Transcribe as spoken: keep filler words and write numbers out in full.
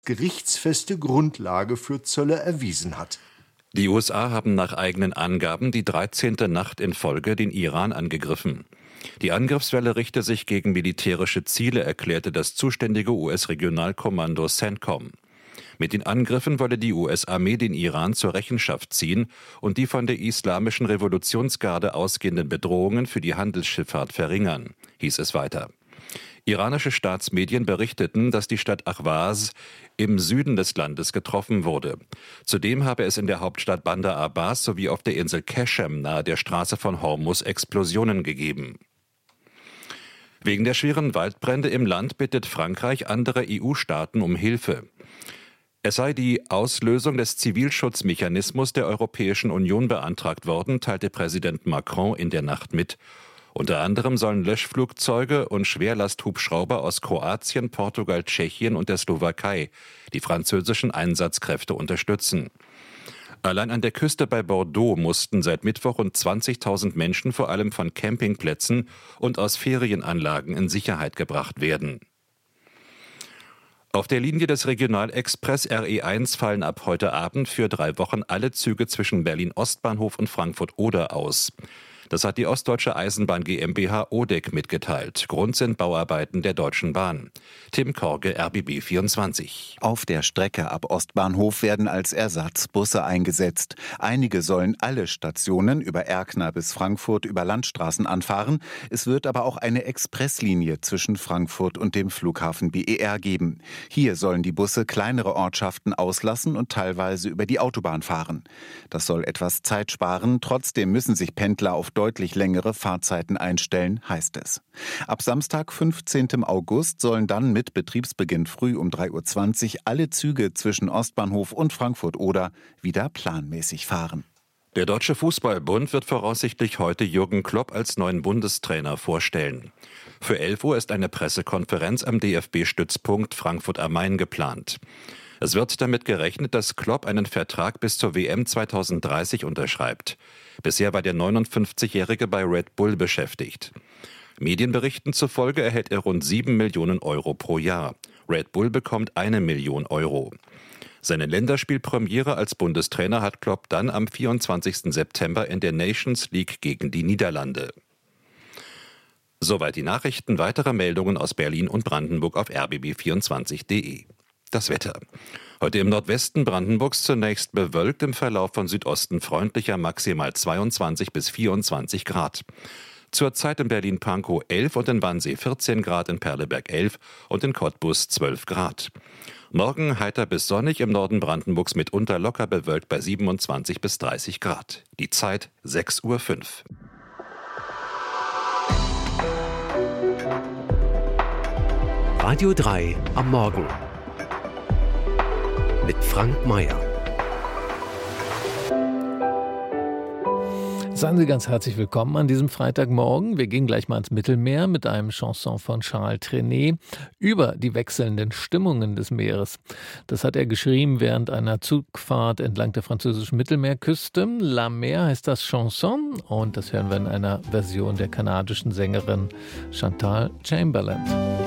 gerichtsfeste Grundlage für Zölle erwiesen hat. Die U S A haben nach eigenen Angaben die dreizehnte Nacht in Folge den Iran angegriffen. Die Angriffswelle richte sich gegen militärische Ziele, erklärte das zuständige U S-Regionalkommando CENTCOM. Mit den Angriffen wolle die U S-Armee den Iran zur Rechenschaft ziehen und die von der Islamischen Revolutionsgarde ausgehenden Bedrohungen für die Handelsschifffahrt verringern, hieß es weiter. Iranische Staatsmedien berichteten, dass die Stadt Ahwaz im Süden des Landes getroffen wurde. Zudem habe es in der Hauptstadt Bandar Abbas sowie auf der Insel Keshem nahe der Straße von Hormuz Explosionen gegeben. Wegen der schweren Waldbrände im Land bittet Frankreich andere E U-Staaten um Hilfe. Es sei die Auslösung des Zivilschutzmechanismus der Europäischen Union beantragt worden, teilte Präsident Macron in der Nacht mit. Unter anderem sollen Löschflugzeuge und Schwerlasthubschrauber aus Kroatien, Portugal, Tschechien und der Slowakei die französischen Einsatzkräfte unterstützen. Allein an der Küste bei Bordeaux mussten seit Mittwoch rund zwanzigtausend Menschen vor allem von Campingplätzen und aus Ferienanlagen in Sicherheit gebracht werden. Auf der Linie des Regionalexpress R E eins fallen ab heute Abend für drei Wochen alle Züge zwischen Berlin Ostbahnhof und Frankfurt-Oder aus. Das hat die Ostdeutsche Eisenbahn GmbH O D E C mitgeteilt. Grund sind Bauarbeiten der Deutschen Bahn. Tim Korge, R B B vierundzwanzig. Auf der Strecke ab Ostbahnhof werden als Ersatz Busse eingesetzt. Einige sollen alle Stationen über Erkner bis Frankfurt über Landstraßen anfahren. Es wird aber auch eine Expresslinie zwischen Frankfurt und dem Flughafen B E R geben. Hier sollen die Busse kleinere Ortschaften auslassen und teilweise über die Autobahn fahren. Das soll etwas Zeit sparen. Trotzdem müssen sich Pendler auf deutlich längere Fahrzeiten einstellen, heißt es. Ab Samstag, fünfzehnten August, sollen dann mit Betriebsbeginn früh um drei Uhr zwanzig alle Züge zwischen Ostbahnhof und Frankfurt-Oder wieder planmäßig fahren. Der Deutsche Fußballbund wird voraussichtlich heute Jürgen Klopp als neuen Bundestrainer vorstellen. Für elf Uhr ist eine Pressekonferenz am D F B-Stützpunkt Frankfurt am Main geplant. Es wird damit gerechnet, dass Klopp einen Vertrag bis zur W M zweitausenddreißig unterschreibt. Bisher war der neunundfünfzigjährige bei Red Bull beschäftigt. Medienberichten zufolge erhält er rund sieben Millionen Euro pro Jahr. Red Bull bekommt eine Million Euro. Seine Länderspielpremiere als Bundestrainer hat Klopp dann am vierundzwanzigsten September in der Nations League gegen die Niederlande. Soweit die Nachrichten. Weitere Meldungen aus Berlin und Brandenburg auf r b b vierundzwanzig punkt d e. Das Wetter. Heute im Nordwesten Brandenburgs zunächst bewölkt, im Verlauf von Südosten freundlicher, maximal zweiundzwanzig bis vierundzwanzig Grad. Zurzeit in Berlin-Pankow elf und in Wannsee vierzehn Grad, in Perleberg elf und in Cottbus zwölf Grad. Morgen heiter bis sonnig, im Norden Brandenburgs mitunter locker bewölkt bei siebenundzwanzig bis dreißig Grad. Die Zeit sechs Uhr fünf. Radio drei am Morgen mit Frank Mayer. Seien Sie ganz herzlich willkommen an diesem Freitagmorgen. Wir gehen gleich mal ins Mittelmeer mit einem Chanson von Charles Trenet über die wechselnden Stimmungen des Meeres. Das hat er geschrieben während einer Zugfahrt entlang der französischen Mittelmeerküste. La Mer heißt das Chanson und das hören wir in einer Version der kanadischen Sängerin Chantal Chamberlain.